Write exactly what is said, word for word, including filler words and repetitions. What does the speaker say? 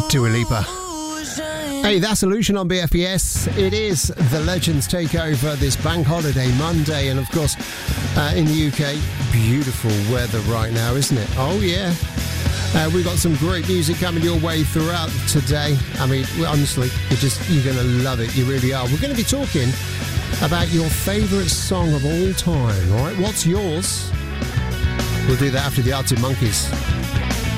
Dua Lipa. Hey, that's Illusion on B F B S. It is the Legends Takeover this Bank Holiday Monday, and of course, uh, in the U K, beautiful weather right now, isn't it? Oh yeah. Uh, we've got some great music coming your way throughout today. I mean, honestly, you're just you're going to love it. You really are. We're going to be talking about your favourite song of all time. All right, what's yours? We'll do that after the Arctic Monkeys.